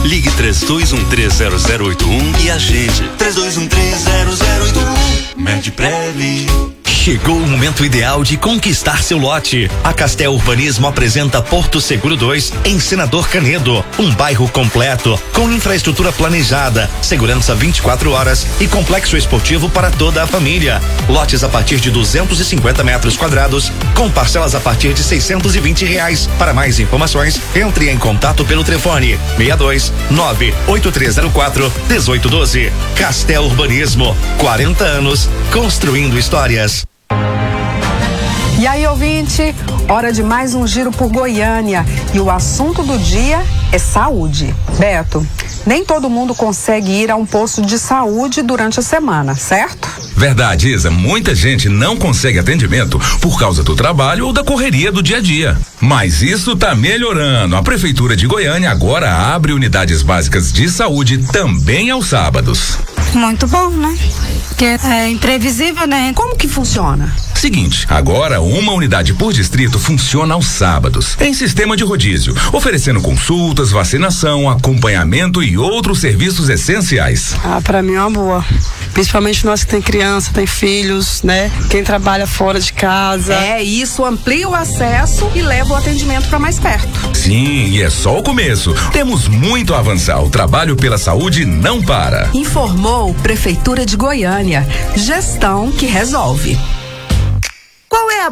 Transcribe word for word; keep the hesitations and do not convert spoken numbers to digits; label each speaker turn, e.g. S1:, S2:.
S1: Ligue três dois um três zero zero oito um e agende. três dois um três zero zero oito um. Medprev.
S2: Chegou o momento ideal de conquistar seu lote. A Castel Urbanismo apresenta Porto Seguro dois, em Senador Canedo. Um bairro completo, com infraestrutura planejada, segurança vinte e quatro horas e complexo esportivo para toda a família. Lotes a partir de duzentos e cinquenta metros quadrados, com parcelas a partir de seiscentos e vinte reais. Para mais informações, entre em contato pelo telefone seis dois nove oito três zero quatro um oito um dois. Castel Urbanismo, quarenta anos construindo histórias.
S3: E aí, ouvinte, hora de mais um giro por Goiânia. E o assunto do dia é saúde. Beto, nem todo mundo consegue ir a um posto de saúde durante a semana, certo?
S4: Verdade, Isa. Muita gente não consegue atendimento por causa do trabalho ou da correria do dia a dia. Mas isso tá melhorando. A Prefeitura de Goiânia agora abre unidades básicas de saúde também aos sábados.
S5: Muito bom, né? Porque é imprevisível, né?
S3: Como que funciona?
S4: Seguinte, agora uma unidade por distrito funciona aos sábados, em sistema de rodízio, oferecendo consultas, vacinação, acompanhamento e outros serviços essenciais.
S6: Ah, pra mim é uma boa. Principalmente nós que tem criança, tem filhos, né? Quem trabalha fora de casa.
S3: É, isso amplia o acesso e leva o atendimento para mais perto.
S4: Sim, e é só o começo. Temos muito a avançar. O trabalho pela saúde não para.
S3: Informou Prefeitura de Goiânia. Gestão que resolve. Qual é a